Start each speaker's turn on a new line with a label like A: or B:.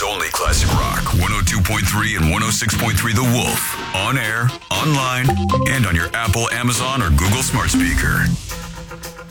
A: Chicago's only classic rock. 102.3 and 106.3 The Wolf. On air, online, and on your Apple, Amazon, or Google smart speaker.